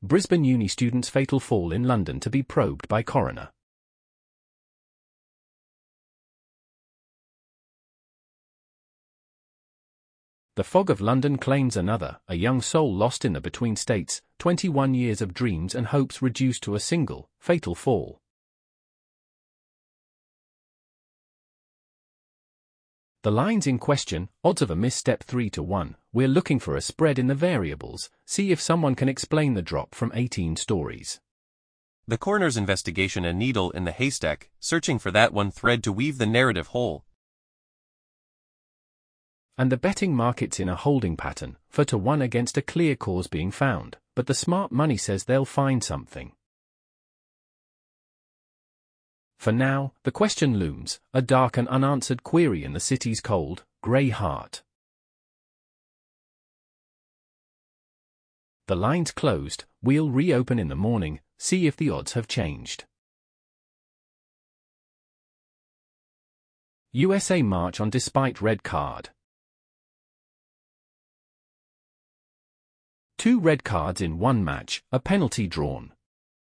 Brisbane Uni student's fatal fall in London to be probed by coroner. The Fog of London claims another, a young soul lost in the between states, 21 years of dreams and hopes reduced to a single, fatal fall. The lines in question, odds of a misstep 3 to 1, we're looking for a spread in the variables, see if someone can explain the drop from 18 stories. The coroner's investigation, a needle in the haystack, searching for that one thread to weave the narrative whole. And the betting market's in a holding pattern, 4 to 1 against a clear cause being found, but the smart money says they'll find something. For now, the question looms, a dark and unanswered query in the city's cold, grey heart. The line's closed, we'll reopen in the morning, see if the odds have changed. USA march on despite red card. 2 red cards in one match, a penalty drawn.